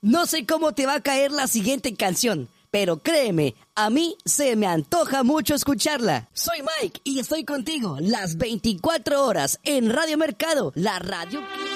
No sé cómo te va a caer la siguiente canción, pero créeme, a mí se me antoja mucho escucharla. Soy Mike y estoy contigo las 24 horas en Radio Mercado, la radio